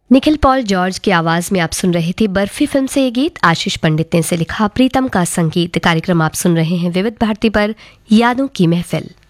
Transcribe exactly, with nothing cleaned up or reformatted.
Nikhil Paul George की आवाज में आप सुन रहे थे बर्फी फिल्म से ये गीत। आशीष पंडित ने इसे लिखा, प्रीतम का संगीत। कार्यक्रम आप सुन रहे हैं विविध भारती पर, यादों की महफिल।